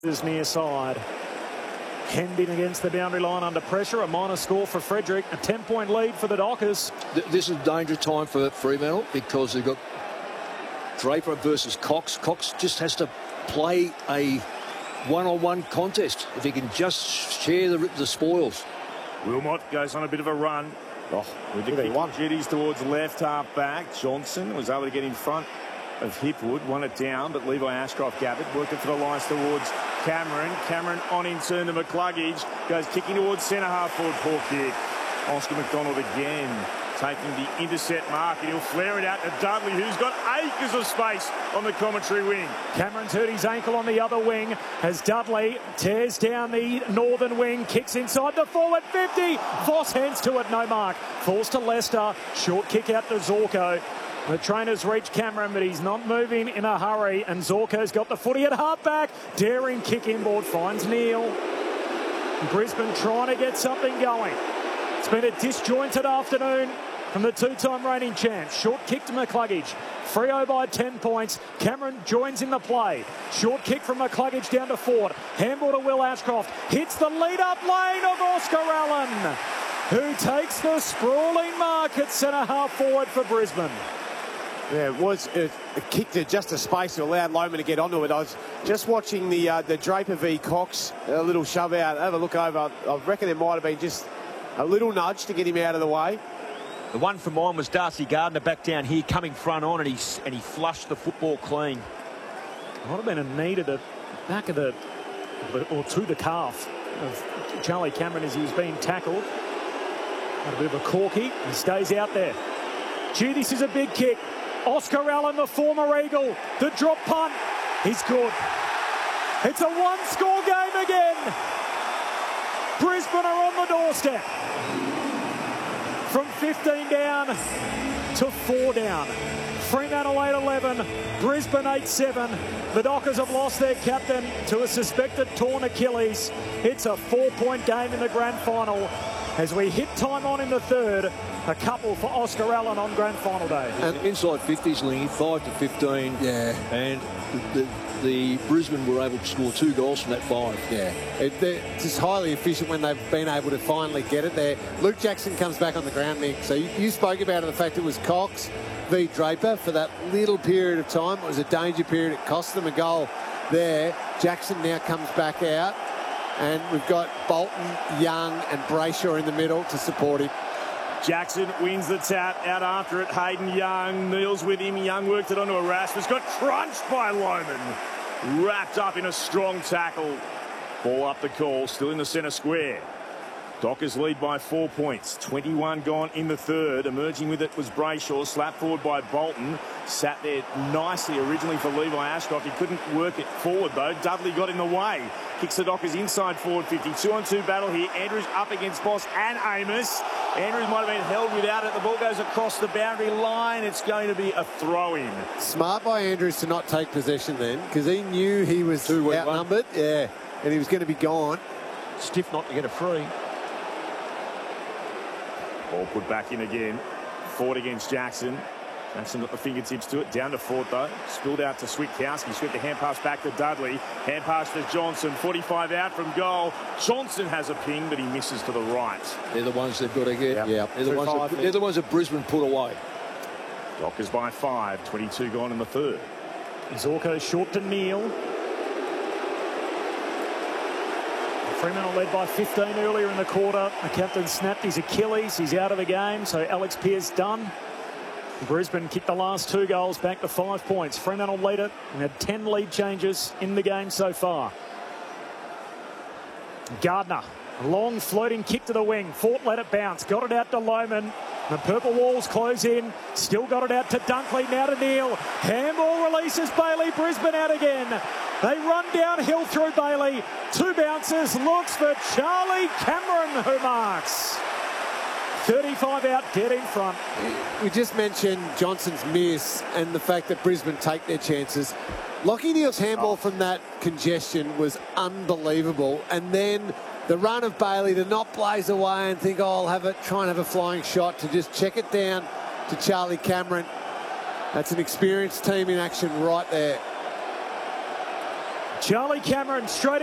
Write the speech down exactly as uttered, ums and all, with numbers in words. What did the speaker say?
Is near side. Hemmed in against the boundary line under pressure. A minor score for Frederick. A ten-point lead for the Dockers. This is dangerous time for Fremantle because they've got Draper versus Cox. Cox just has to play a one-on-one contest if he can just share the, the spoils. Wilmot goes on a bit of a run. Oh, with the kick one. Duties towards left half back. Johnson was able to get in front of Hipwood, won it down, but Levi Ashcroft gathered, worked it for the lines towards Cameron. Cameron on in turn to McCluggage, goes kicking towards centre half forward, poor kick. Oscar McDonald again taking the intercept mark, and he'll flare it out to Dudley, who's got acres of space on the commentary wing. Cameron's hurt his ankle on the other wing as Dudley tears down the northern wing, kicks inside the forward fifty. Voss hands to it, no mark. Falls to Lester, short kick out to Zorko. The trainer's reached Cameron, but he's not moving in a hurry. And Zorko's got the footy at half-back. Daring kick inboard, finds Neil. Brisbane trying to get something going. It's been a disjointed afternoon from the two-time reigning champs. Short kick to McCluggage. Freo by ten points. Cameron joins in the play. Short kick from McCluggage down to Ford. Handball to Will Ashcroft. Hits the lead-up lane of Oscar Allen, who takes the sprawling mark at centre-half forward for Brisbane. Yeah, it was a, a kick to just a space that allowed Lohman to get onto it. I was just watching the uh, the Draper v Cox, a little shove out. Have a look over. I reckon there might have been just a little nudge to get him out of the way. The one for mine was Darcy Gardner back down here, coming front on, and he and he flushed the football clean. Might have been a knee to the back of the, or to the calf of Charlie Cameron as he was being tackled. Had a bit of a corky. He stays out there. Gee, this is a big kick. Oscar Allen, the former Eagle, the drop punt, he's good. It's a one-score game again. Brisbane are on the doorstep. From fifteen down to four down. Fremantle eight eleven, Brisbane eight seven. The Dockers have lost their captain to a suspected torn Achilles. It's a four-point game in the grand final. As we hit time on in the third, a couple for Oscar Allen on grand final day. And inside fifties, Lingy, five to fifteen. Yeah. And the, the, the Brisbane were able to score two goals from that five. Yeah. It, it's just highly efficient when they've been able to finally get it there. Luke Jackson comes back on the ground, Mick. So you, you spoke about it, the fact it was Cox v Draper for that little period of time. It was a danger period. It cost them a goal there. Jackson now comes back out. And we've got Bolton, Young and Brayshaw in the middle to support him. Jackson wins the tap, out after it. Hayden Young kneels with him. Young worked it onto Erasmus, got crunched by Lohman. Wrapped up in a strong tackle. Ball up the call, still in the centre square. Dockers lead by four points. twenty-one gone in the third. Emerging with it was Brayshaw, slapped forward by Bolton. Sat there nicely originally for Levi Ashcroft. He couldn't work it forward though. Dudley got in the way. Kicks the Dockers inside forward fifty. Two on two battle here. Andrews up against Boss and Amos. Andrews might have been held without it. The ball goes across the boundary line. It's going to be a throw-in. Smart by Andrews to not take possession then, because he knew he was outnumbered. Yeah, and he was going to be gone. Stiff not to get a free. Ball put back in again. Ford against Jackson. Jackson got the fingertips to it. Down to Ford though. Spilled out to Switkowski. Swift the hand pass back to Dudley. Hand pass to Johnson. forty-five out from goal. Johnson has a ping, but he misses to the right. They're the ones they've got to get. Yep. Yeah. They're the, ones that, they're the ones that Brisbane put away. Dockers by five. twenty-two gone in the third. Zorko short to Neil. Fremantle led by fifteen earlier in the quarter. The captain snapped his Achilles. He's out of the game, so Alex Pearce done. Brisbane kicked the last two goals back to five points. Fremantle lead it and had ten lead changes in the game so far. Gardner, a long floating kick to the wing. Fort let it bounce. Got it out to Lohman. The purple walls close in. Still got it out to Dunkley. Now to Neil. Handball releases Bailey. Brisbane out again. They run downhill through Bailey. Two bounces. Looks for Charlie Cameron, who marks. thirty-five out, get in front. We just mentioned Johnson's miss and the fact that Brisbane take their chances. Lachie Neale's handball from that congestion was unbelievable. And then the run of Bailey to not blaze away and think, oh, I'll have it, try and have a flying shot, to just check it down to Charlie Cameron. That's an experienced team in action right there. Charlie Cameron straight